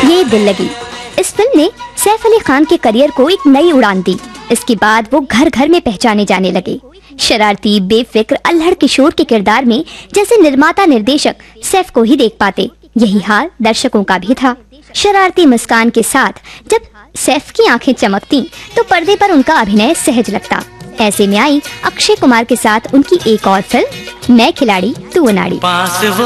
ये दिल लगी। इस फिल्म ने सैफ अली खान के करियर को एक नई उड़ान दी। इसके बाद वो घर घर में पहचाने जाने लगे। शरारती, बेफिक्र, अल्हड़ किशोर के किरदार में जैसे निर्माता निर्देशक सैफ को ही देख पाते, यही हाल दर्शकों का भी था। शरारती मुस्कान के साथ जब सैफ की आंखें चमकती तो पर्दे पर उनका अभिनय सहज लगता। ऐसे में आई अक्षय कुमार के साथ उनकी एक और फिल्म मैं खिलाड़ी तू अनाड़ी।